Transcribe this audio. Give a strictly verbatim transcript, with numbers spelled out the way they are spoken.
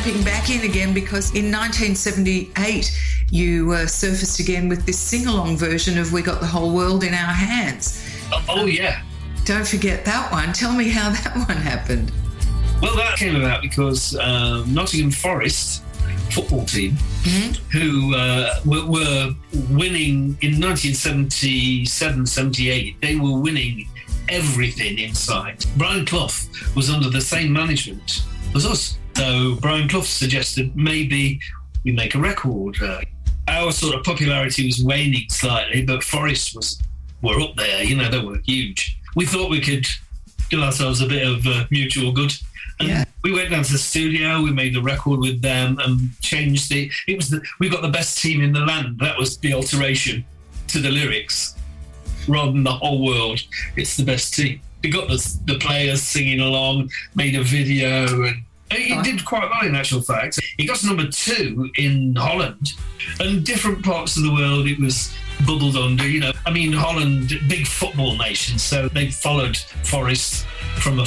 jumping back in again because in nineteen seventy-eight you uh, surfaced again with this sing-along version of We Got the Whole World in Our Hands. Oh, oh yeah. Don't forget that one. Tell me how that one happened. Well, that came about because uh, Nottingham Forest football team, mm-hmm. who uh, were, were winning in nineteen seventy-seven seventy-eight, they were winning everything inside. Brian Clough was under the same management as us. So Brian Clough suggested maybe we make a record. Uh, our sort of popularity was waning slightly, but Forest was were up there, you know, they were huge. We thought we could give ourselves a bit of uh, mutual good. And yeah. we went down to the studio, we made the record with them and changed it. It was the, we got the best team in the land. That was the alteration to the lyrics. Rather than the whole world, it's the best team. We got the, the players singing along, made a video, and it did quite well in actual fact. It got to number two in Holland, and different parts of the world it was bubbled under, you know. I mean, Holland, big football nation, so they followed Forest from a